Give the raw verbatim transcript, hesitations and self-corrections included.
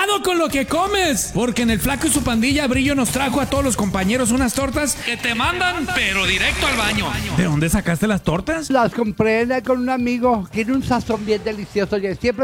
Cuidado con lo que comes, porque en el Flaco y su pandilla Brillo nos trajo a todos los compañeros unas tortas que te mandan, pero directo al baño. ¿De dónde sacaste las tortas? Las compré con un amigo. Tiene un sazón bien delicioso y siempre